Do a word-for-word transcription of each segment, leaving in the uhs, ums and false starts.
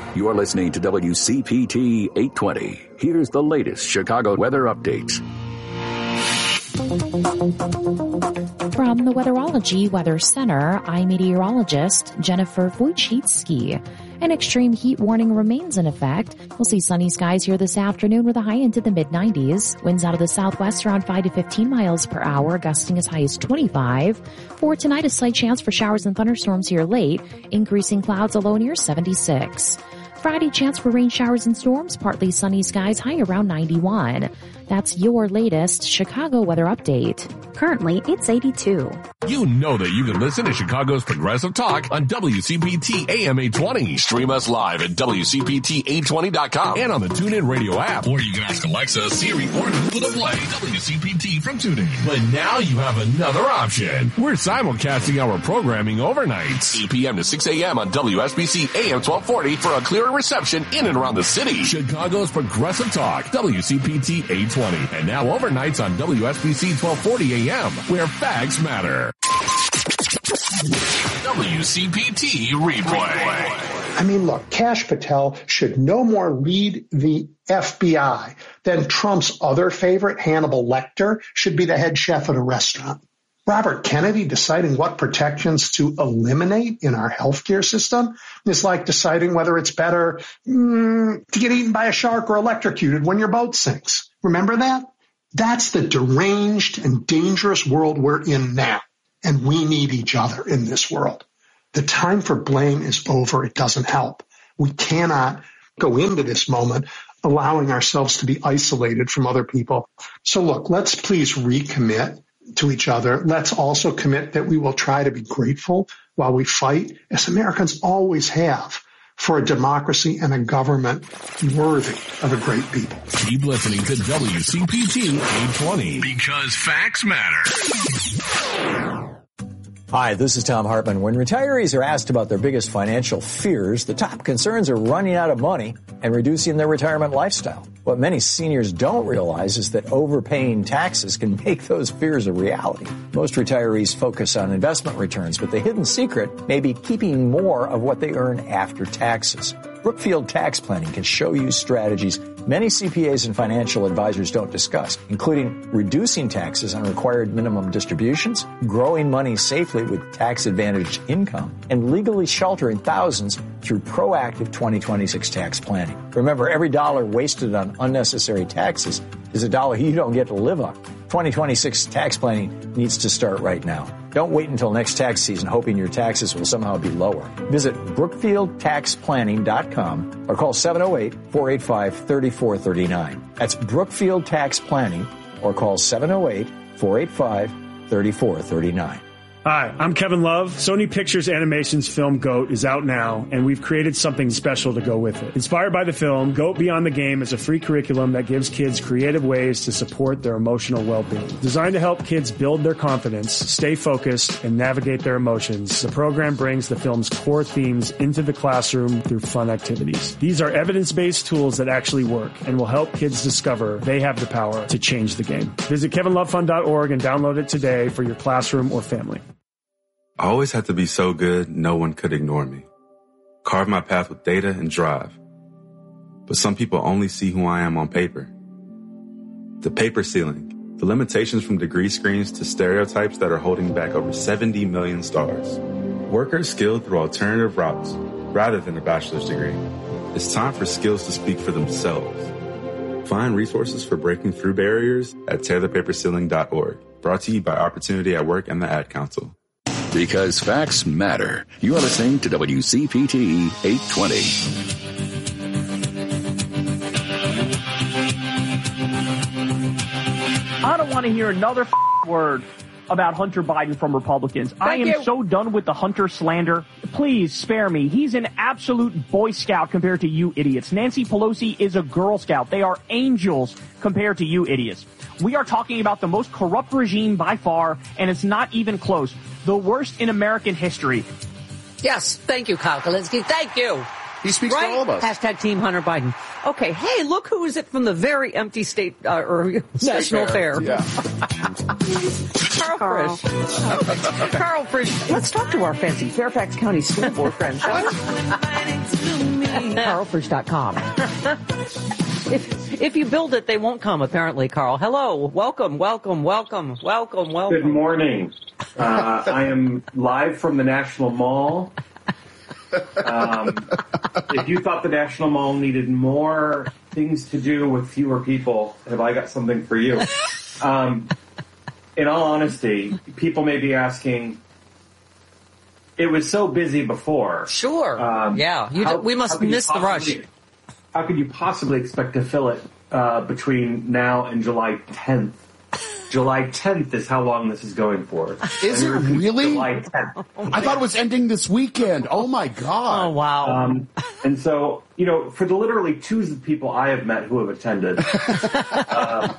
You're listening to W C P T eight twenty. Here's the latest Chicago weather updates. From the Weatherology Weather Center, I'm meteorologist Jennifer Wojcicki. An extreme heat warning remains in effect. We'll see sunny skies here this afternoon with a high into the mid nineties. Winds out of the southwest around five to fifteen miles per hour, gusting as high as twenty-five. For tonight, a slight chance for showers and thunderstorms here late, increasing clouds, a low near seventy-six. Friday, chance for rain showers and storms, partly sunny skies, high around ninety-one. That's your latest Chicago weather update. Currently, it's eighty-two. You know that you can listen to Chicago's Progressive Talk on W C P T A M eight twenty. Stream us live at W C P T eight twenty dot com and on the TuneIn Radio app. Or you can ask Alexa, Siri, or Google to play W C P T from TuneIn. But now you have another option. We're simulcasting our programming overnights. eight p.m. to six a.m. on W S B C A M twelve forty for a clearer reception in and around the city. Chicago's Progressive Talk, W C P T eight twenty. And now overnights on W S B C twelve forty a m, where facts matter. W C P T Replay. I mean, look, Kash Patel should no more lead the F B I than Trump's other favorite, Hannibal Lecter, should be the head chef at a restaurant. Robert Kennedy deciding what protections to eliminate in our healthcare system is like deciding whether it's better mm, to get eaten by a shark or electrocuted when your boat sinks. Remember that? That's the deranged and dangerous world we're in now, and we need each other in this world. The time for blame is over. It doesn't help. We cannot go into this moment allowing ourselves to be isolated from other people. So look, let's please recommit to each other. Let's also commit that we will try to be grateful while we fight, as Americans always have, for a democracy and a government worthy of a great people. Keep listening to W C P T eight twenty, because facts matter. Hi, this is Tom Hartman. When retirees are asked about their biggest financial fears, the top concerns are running out of money and reducing their retirement lifestyle. What many seniors don't realize is that overpaying taxes can make those fears a reality. Most retirees focus on investment returns, but the hidden secret may be keeping more of what they earn after taxes. Brookfield Tax Planning can show you strategies many C P As and financial advisors don't discuss, including reducing taxes on required minimum distributions, growing money safely with tax-advantaged income, and legally sheltering thousands through proactive twenty twenty-six tax planning. Remember, every dollar wasted on unnecessary taxes is a dollar you don't get to live on. twenty twenty-six tax planning needs to start right now. Don't wait until next tax season hoping your taxes will somehow be lower. Visit brookfield tax planning dot com or call seven oh eight, four eight five, three four three nine. That's Brookfield Tax Planning or call seven oh eight, four eight five, three four three nine. Hi, I'm Kevin Love. Sony Pictures Animation's film GOAT is out now, and we've created something special to go with it. Inspired by the film, GOAT Beyond the Game is a free curriculum that gives kids creative ways to support their emotional well-being. Designed to help kids build their confidence, stay focused, and navigate their emotions, the program brings the film's core themes into the classroom through fun activities. These are evidence-based tools that actually work and will help kids discover they have the power to change the game. Visit kevin love fund dot org and download it today for your classroom or family. I always had to be so good, no one could ignore me. Carve my path with data and drive. But some people only see who I am on paper. The paper ceiling, the limitations from degree screens to stereotypes that are holding back over seventy million stars. Workers skilled through alternative routes rather than a bachelor's degree. It's time for skills to speak for themselves. Find resources for breaking through barriers at tear the paper ceiling dot org. Brought to you by Opportunity at Work and the Ad Council. Because facts matter. You are listening to W C P T eight twenty. I don't want to hear another f- word about Hunter Biden from Republicans. Thank I am you. so done with the Hunter slander. Please spare me. He's an absolute Boy Scout compared to you idiots. Nancy Pelosi is a Girl Scout. They are angels compared to you idiots. We are talking about the most corrupt regime by far, and it's not even close. The worst in American history. Yes, thank you, Kyle Kalinske. Thank you. He speaks right? to all of us. Hashtag Team Hunter Biden. Okay, hey, look who is it from the very empty state, uh, or National Fair. Yeah. Carl, Carl Frisch. Carl Frisch. Let's talk to our fancy Fairfax County School Board friends. carl fridge dot com. If if you build it, they won't come, apparently, Carl. Hello. Welcome, welcome, welcome, welcome, welcome. Good morning. Uh, I am live from the National Mall. Um, if you thought the National Mall needed more things to do with fewer people, have I got something for you? Um, in all honesty, people may be asking, it was so busy before. Sure. Um, yeah. You how, d- we must miss the rush. How could you possibly expect to fill it uh, between now and July tenth? July tenth is how long this is going for. Is it really? July tenth. I thought it was ending this weekend. Oh, my God. Oh, wow. Um, and so, you know, for the literally two people I have met who have attended, uh,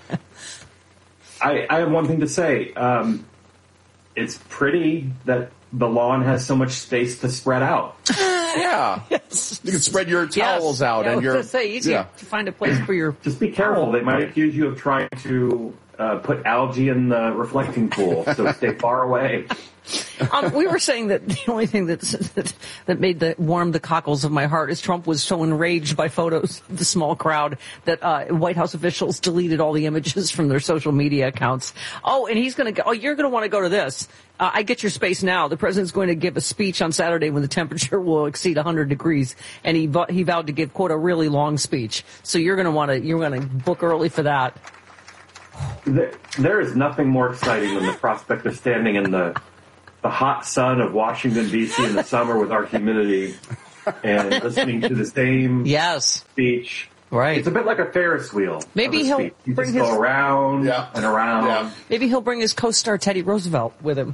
I, I have one thing to say. Um, it's pretty that the lawn has so much space to spread out. Yeah. Yes. You can spread your towels yes. out. Yeah, and your. I was gonna say, easy yeah. to find a place for your... Just be careful. They might accuse you of trying to uh, put algae in the reflecting pool, so stay far away. Um, we were saying that the only thing that's, that that made the warm the cockles of my heart is Trump was so enraged by photos of the small crowd that uh, White House officials deleted all the images from their social media accounts. Oh, and he's going to go. Oh, you're going to want to go to this. Uh, I get your space now. The president's going to give a speech on Saturday when the temperature will exceed one hundred degrees, and he he vowed to give quote a really long speech. So you're going to want to you're going to book early for that. There, there is nothing more exciting than the prospect of standing in the the hot sun of Washington, D C in the summer with our humidity and listening to the same yes. speech. Right. It's a bit like a Ferris wheel. Maybe he'll speech. You bring just his... go around yeah. and around. Yeah. Maybe he'll bring his co-star Teddy Roosevelt with him.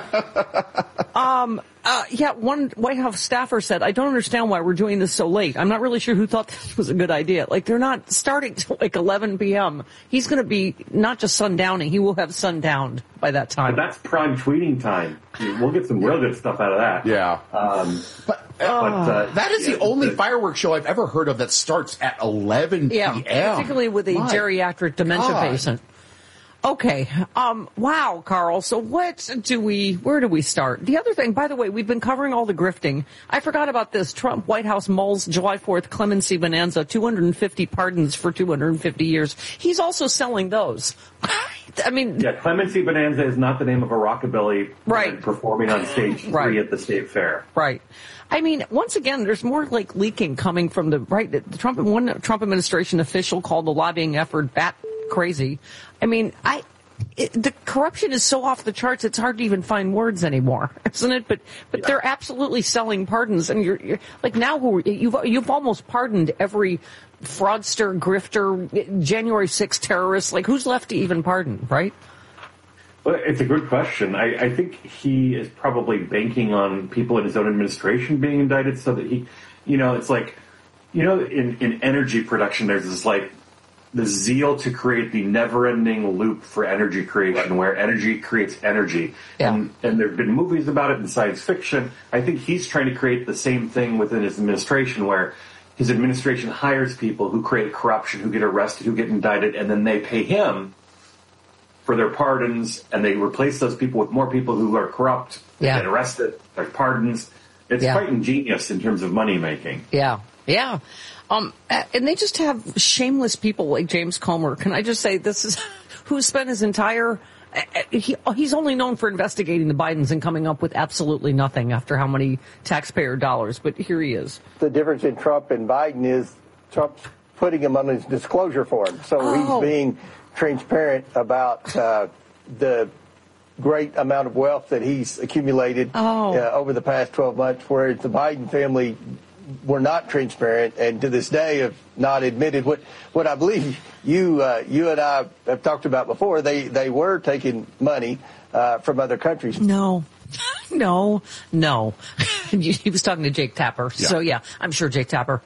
um, uh, yeah, one White House staffer said, I don't understand why we're doing this so late. I'm not really sure who thought this was a good idea. Like, they're not starting till like eleven p.m. He's going to be not just sundowning, he will have sundowned by that time. But that's prime tweeting time. We'll get some real good stuff out of that. Yeah. Um, but but uh, that is yeah, the only the, fireworks show I've ever heard of that starts at eleven p.m. Yeah, particularly with a My geriatric dementia God. patient. Okay. Um, wow, Carl. So what do we, where do we start? The other thing, by the way, we've been covering all the grifting. I forgot about this. Trump White House mulls July fourth clemency bonanza, two hundred fifty pardons for two hundred fifty years. He's also selling those. I mean. Yeah, clemency bonanza is not the name of a rockabilly right. performing on stage three right. at the state fair. Right. I mean, once again, there's more like leaking coming from the right. The Trump, one Trump administration official called the lobbying effort bat crazy. I mean, I, it, the corruption is so off the charts, it's hard to even find words anymore, isn't it? But, but yeah. they're absolutely selling pardons. And you're, you're like now who you've, you've almost pardoned every fraudster, grifter, January sixth terrorist. Like who's left to even pardon, right? Well, it's a good question. I, I think he is probably banking on people in his own administration being indicted so that he, you know, it's like, you know, in, in energy production, there's this like, the zeal to create the never-ending loop for energy creation, where energy creates energy. Yeah. And, and there have been movies about it in science fiction. I think he's trying to create the same thing within his administration, where his administration hires people who create corruption, who get arrested, who get indicted, and then they pay him for their pardons, and they replace those people with more people who are corrupt, yeah. get arrested, their pardons. It's yeah. quite ingenious in terms of money making. Yeah, yeah. Um, and they just have shameless people like James Comer. Can I just say this is who spent his entire, he, he's only known for investigating the Bidens and coming up with absolutely nothing after how many taxpayer dollars, but here he is. The difference in Trump and Biden is Trump's putting him on his disclosure form. So Oh. he's being transparent about uh, the great amount of wealth that he's accumulated Oh. uh, over the past twelve months, whereas the Biden family were not transparent and to this day have not admitted what what I believe you uh, you and I have talked about before. They they were taking money uh, from other countries. No, no, no. He was talking to Jake Tapper. Yeah. So yeah, I'm sure Jake Tapper.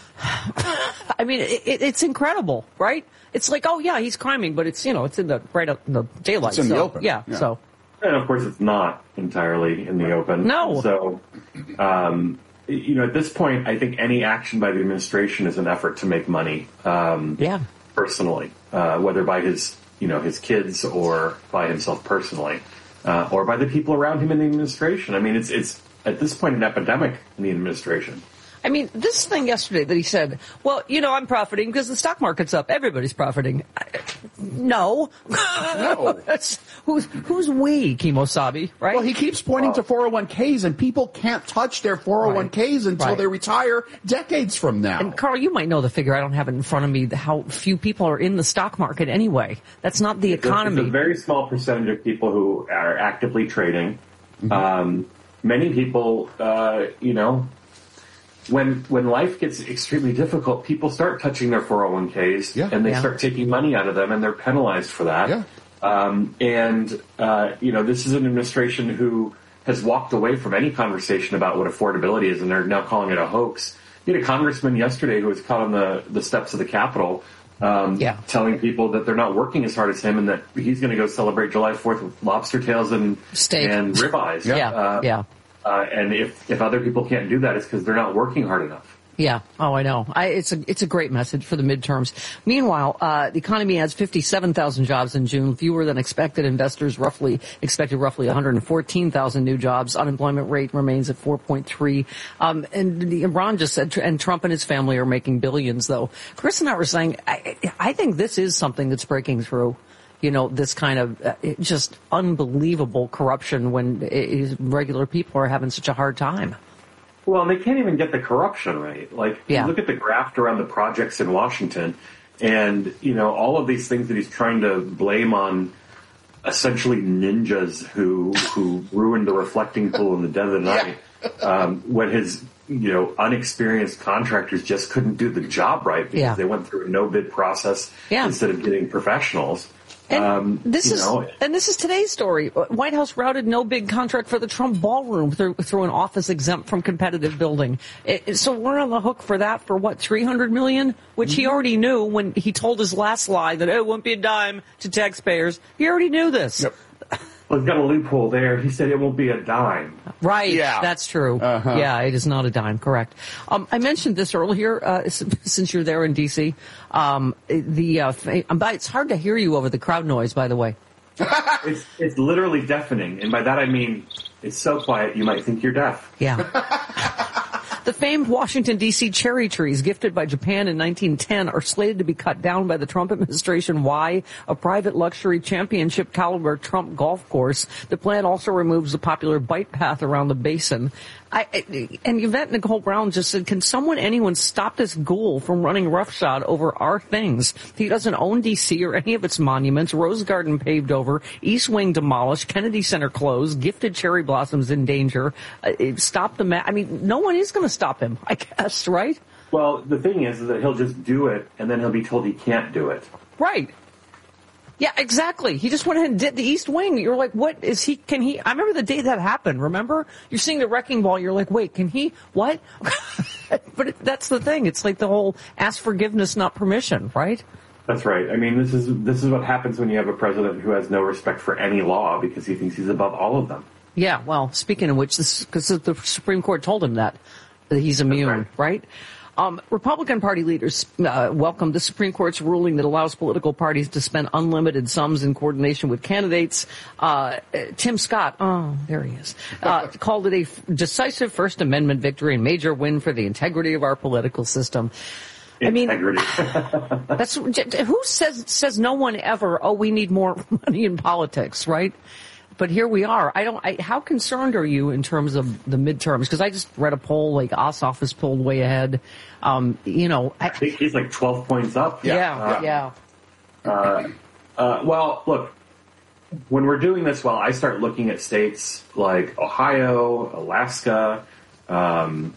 I mean, it, it, it's incredible, right? It's like, oh yeah, he's criming, but it's, you know, it's in the right up in the daylight. It's in so, the open. Yeah, Yeah. so. And of course, it's not entirely in the open. No. So, um, you know, at this point, I think any action by the administration is an effort to make money. Um, yeah. Personally, uh, whether by his, you know, his kids or by himself personally, uh, or by the people around him in the administration. I mean, it's it's at this point an epidemic in the administration. I mean, this thing yesterday that he said, well, you know, I'm profiting because the stock market's up. Everybody's profiting. I, no. No. That's, who's, who's we, Kimosabe, right? Well, he keeps pointing to four oh one k's, and people can't touch their four oh one k's right. until right. they retire decades from now. And, Carl, you might know the figure. I don't have it in front of me, how few people are in the stock market anyway. That's not the economy. It's a very small percentage of people who are actively trading. Mm-hmm. Um, many people, uh, you know, when when life gets extremely difficult, people start touching their four oh one k's yeah. and they yeah. start taking money out of them, and they're penalized for that. Yeah. Um, and, uh, you know, this is an administration who has walked away from any conversation about what affordability is, and they're now calling it a hoax. You had a congressman yesterday who was caught on the, the steps of the Capitol um, yeah. telling people that they're not working as hard as him and that he's going to go celebrate July fourth with lobster tails and, Steak. and ribeyes. Yeah, uh, yeah. Uh, and if, if other people can't do that, it's because they're not working hard enough. Yeah. Oh, I know. I, it's a it's a great message for the midterms. Meanwhile, uh, the economy adds fifty-seven thousand jobs in June, fewer than expected. Investors roughly expected roughly one hundred fourteen thousand new jobs. Unemployment rate remains at four point three. Um, and the, Ron just said, and Trump and his family are making billions, though. Chris and I were saying, I, I think this is something that's breaking through. You know, this kind of uh, just unbelievable corruption when it, regular people are having such a hard time. Well, and they can't even get the corruption right. Like, yeah. you look at the graft around the projects in Washington, and, you know, all of these things that he's trying to blame on essentially ninjas who who ruined the reflecting pool in the dead of the night, yeah. um, when his, you know, unexperienced contractors just couldn't do the job right because yeah. they went through a no-bid process yeah. instead of getting professionals. And um, this is know, and this is today's story. White House routed no bid contract for the Trump ballroom through, through an office exempt from competitive building. It, so we're on the hook for that for what, three hundred million dollars, which mm-hmm. he already knew when he told his last lie that it won't be a dime to taxpayers. He already knew this. Yep. Well, he's got a loophole there. He said it won't be a dime. Right. Yeah. That's true. Uh-huh. Yeah, it is not a dime. Correct. Um, I mentioned this earlier, uh, since you're there in D C. Um, the, uh, it's hard to hear you over the crowd noise, by the way. it's, it's literally deafening. And by that I mean, it's so quiet you might think you're deaf. Yeah. The famed Washington, D C cherry trees gifted by Japan in nineteen ten are slated to be cut down by the Trump administration. Why? A private luxury championship caliber Trump golf course. The plan also removes the popular bike path around the basin. I, and Yvette Nicole Brown just said, can someone, anyone stop this ghoul from running roughshod over our things? He doesn't own D C or any of its monuments. Rose Garden paved over, East Wing demolished, Kennedy Center closed, gifted cherry blossoms in danger. Uh, stop the ma- I mean, no one is going to stop him, I guess, right? Well, the thing is that he'll just do it, and then he'll be told he can't do it. Right. Yeah, exactly. He just went ahead and did the East Wing. You're like, what is he, can he, I remember the day that happened, remember? You're seeing the wrecking ball, you're like, wait, can he, what? But it, that's the thing. It's like the whole ask forgiveness, not permission, right? That's right. I mean, this is this is what happens when you have a president who has no respect for any law because he thinks he's above all of them. Yeah, well, speaking of which, because the Supreme Court told him that, that he's immune, right? right? Um, Republican Party leaders uh, welcomed the Supreme Court's ruling that allows political parties to spend unlimited sums in coordination with candidates. Uh, Tim Scott, oh, there he is, uh, called it a f- decisive First Amendment victory and major win for the integrity of our political system. Integrity. I mean, that's who says says no one ever. Oh, we need more money in politics, right? But here we are. I don't. I, how concerned are you in terms of the midterms? Because I just read a poll, like Ossoff is pulled way ahead. Um, you know, I, I think he's like twelve points up. Yeah, yeah. Uh, yeah. Uh, uh, well, look, when we're doing this, well, I start looking at states like Ohio, Alaska, um,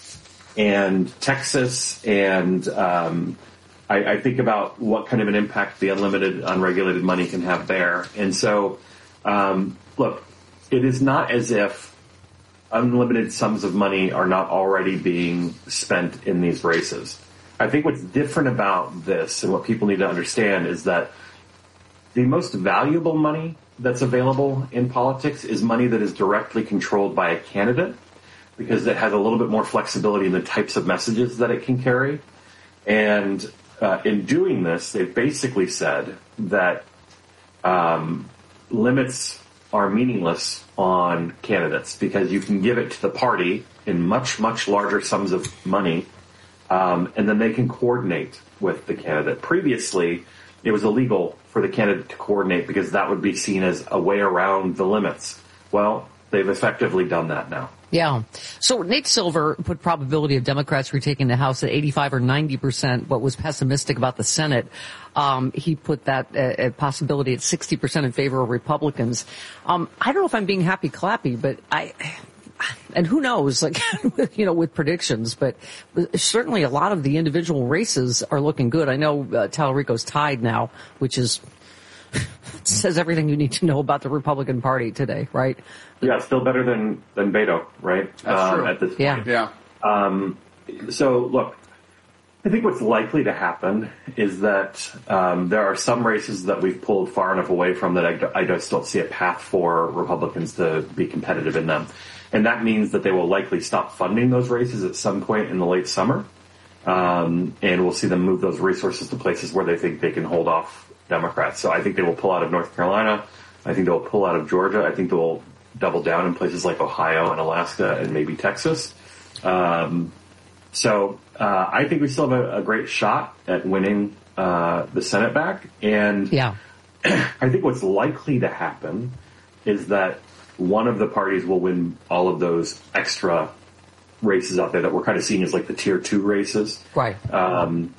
and Texas, and um, I, I think about what kind of an impact the unlimited, unregulated money can have there, and so. Um, look, it is not as if unlimited sums of money are not already being spent in these races. I think what's different about this and what people need to understand is that the most valuable money that's available in politics is money that is directly controlled by a candidate because it has a little bit more flexibility in the types of messages that it can carry. And uh, in doing this, they've basically said that um, limits are meaningless on candidates because you can give it to the party in much, much larger sums of money, um, and then they can coordinate with the candidate. Previously, it was illegal for the candidate to coordinate because that would be seen as a way around the limits. Well, they've effectively done that now. Yeah. So Nate Silver put probability of Democrats retaking the House at eighty-five or ninety percent, but was pessimistic about the Senate. Um, he put that uh, possibility at sixty percent in favor of Republicans. Um, I don't know if I'm being happy-clappy, but I... And who knows, like, you know, with predictions, but certainly a lot of the individual races are looking good. I know uh, Tallarico's tied now, which is says everything you need to know about the Republican Party today, right? Yeah, still better than, than Beto, right? That's um, true. At this point. Yeah. Yeah. Um, so, look, I think what's likely to happen is that um, there are some races that we've pulled far enough away from that I, I just don't see a path for Republicans to be competitive in them. And that means that they will likely stop funding those races at some point in the late summer. Um, and we'll see them move those resources to places where they think they can hold off Democrats. So I think they will pull out of North Carolina. I think they'll pull out of Georgia. I think they'll double down in places like Ohio and Alaska and maybe Texas. Um, so uh, I think we still have a, a great shot at winning uh, the Senate back. And yeah. I think what's likely to happen is that one of the parties will win all of those extra races out there that we're kind of seeing as like the tier two races. Right. Um,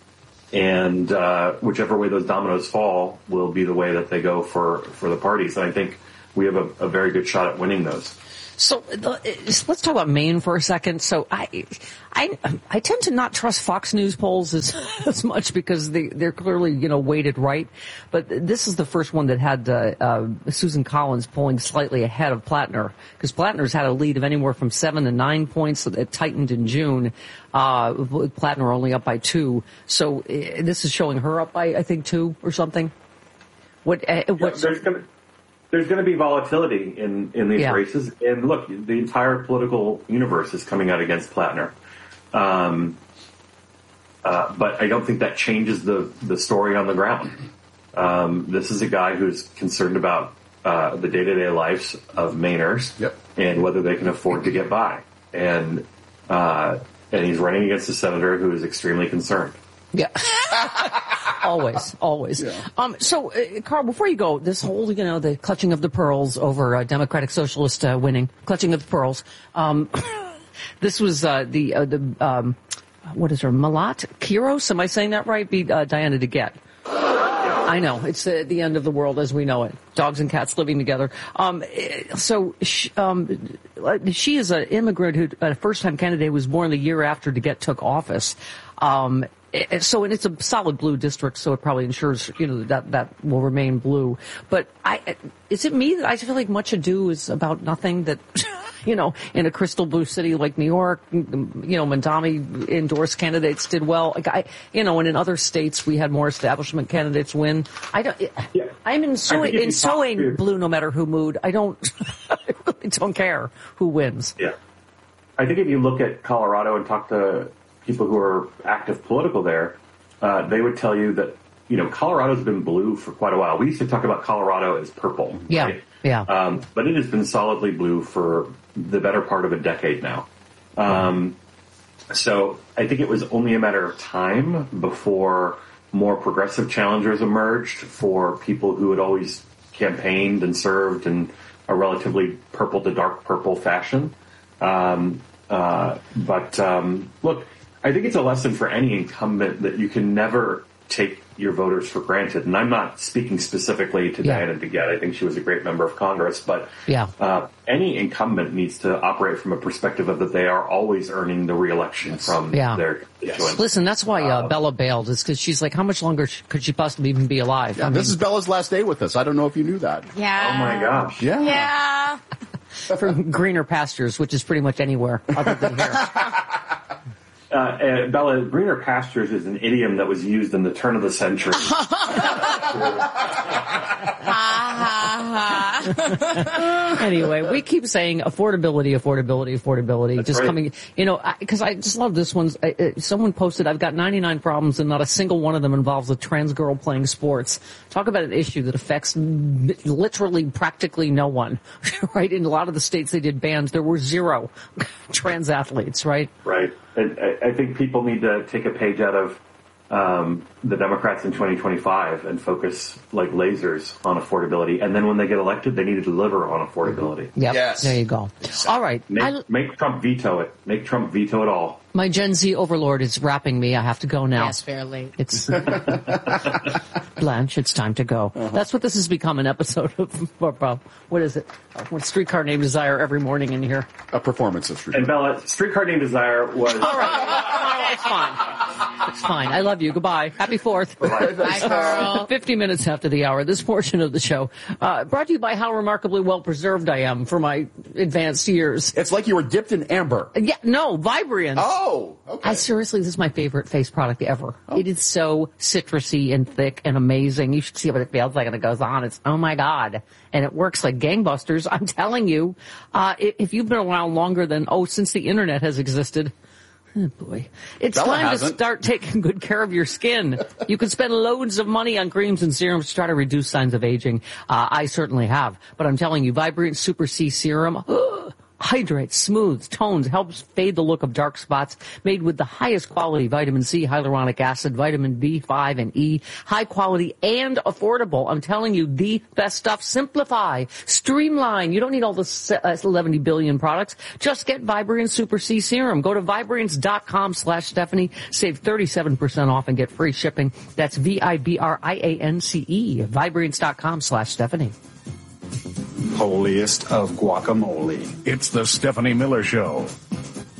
and uh, whichever way those dominoes fall will be the way that they go for, for the parties. And I think we have a, a very good shot at winning those. So let's talk about Maine for a second. So I, I, I tend to not trust Fox News polls as, as much because they, they're clearly, you know, weighted right. But this is the first one that had uh, uh, Susan Collins polling slightly ahead of Plattner, because Plattner's had a lead of anywhere from seven to nine points. It tightened in June. Uh, Plattner only up by two. So uh, this is showing her up by, I think, two or something. What? Uh, what's, yeah, There's going to be volatility in, in these yeah. races. And look, the entire political universe is coming out against Plattner. Um, uh, but I don't think that changes the, the story on the ground. Um, this is a guy who's concerned about uh, the day-to-day lives of Mainers yep. and whether they can afford to get by. And uh, and he's running against a senator who is extremely concerned. Yeah. always, always. Yeah. Um, so, uh, Carl, before you go, this whole, you know, the clutching of the pearls over uh, Democratic Socialist uh, winning, clutching of the pearls. Um, this was uh, the, uh, the um, what is her, Malat Kiros? Am I saying that right? Beat uh, Diana DeGette. I know. It's uh, the end of the world as we know it. Dogs and cats living together. Um, so she, um, she is an immigrant who, a first-time candidate, was born the year after DeGette took office. Um, So, and it's a solid blue district, so it probably ensures, you know, that that will remain blue. But I, is it me that I feel like much ado is about nothing? That, you know, in a crystal blue city like New York, you know, Mandami endorsed candidates did well. Like I, you know, and in other states we had more establishment candidates win. I don't. Yeah. I'm in so in so a blue no matter who mood. I don't. I really don't care who wins. Yeah. I think if you look at Colorado and talk to people who are active political there, uh, they would tell you that, you know, Colorado's been blue for quite a while. We used to talk about Colorado as purple. Yeah, right? yeah. Um, but it has been solidly blue for the better part of a decade now. Um, so I think it was only a matter of time before more progressive challengers emerged for people who had always campaigned and served in a relatively purple to dark purple fashion. Um, uh, but um, look, I think it's a lesson for any incumbent that you can never take your voters for granted. And I'm not speaking specifically to yeah. Diana DeGette. I think she was a great member of Congress. But yeah. uh, any incumbent needs to operate from a perspective of that they are always earning the reelection from yeah. their constituents. Listen, that's why uh, uh, Bella bailed, is because she's like, how much longer could she possibly even be alive? Yeah, I this mean, is Bella's last day with us. I don't know if you knew that. Yeah. Oh, my gosh. Yeah. Yeah. From greener pastures, which is pretty much anywhere other than here. Uh, uh, Bella, greener pastures is an idiom that was used in the turn of the century. Ha ha ha. Anyway, we keep saying affordability, affordability, affordability. That's just right. coming, you know, because I, I just love this one. I, I, someone posted, I've got ninety-nine problems and not a single one of them involves a trans girl playing sports. Talk about an issue that affects literally practically no one, right? In a lot of the states they did bans, there were zero trans athletes, right? Right. And I, I think people need to take a page out of um, the Democrats in twenty twenty-five and focus like lasers on affordability. And then when they get elected, they need to deliver on affordability. Yep. Yes. There you go. All right. Make, I, make Trump veto it. Make Trump veto it all. my Gen Z overlord is wrapping me. I have to go now. Yes, fair late. It's Blanche, it's time to go. Uh-huh. That's what this has become, an episode of, uh, what is it? What Streetcar Named Desire every morning in here. A performance of Streetcar. And Bella, Streetcar Named Desire was... All right. It's fine. It's fine. I love you. Goodbye. Happy fourth. Bye, Carl. fifty minutes after the hour, this portion of the show, uh, brought to you by how remarkably well preserved I am for my advanced years. It's like you were dipped in amber. Yeah, no, Vibriant. Oh, okay. I seriously, this is my favorite face product ever. Oh. It is so citrusy and thick and amazing. You should see what it feels like when it goes on. It's, oh my God. And it works like gangbusters. I'm telling you, uh, if you've been around longer than, oh, since the internet has existed, oh boy. It's Bella time hasn't. to start taking good care of your skin. You can spend loads of money on creams and serums to try to reduce signs of aging. Uh, I certainly have. But I'm telling you, Vibrant Super C Serum hydrates, smooths, tones, helps fade the look of dark spots, made with the highest quality vitamin C, hyaluronic acid, vitamin B five, and E. High quality and affordable. I'm telling you, the best stuff. Simplify, streamline. You don't need all the eleven billion products. Just get Vibrant Super C Serum. Go to Vibrance.com slash Stephanie. Save thirty-seven percent off and get free shipping. That's V I B R I A N C E. Vibrance.com slash Stephanie. Holiest of guacamole. It's the Stephanie Miller Show.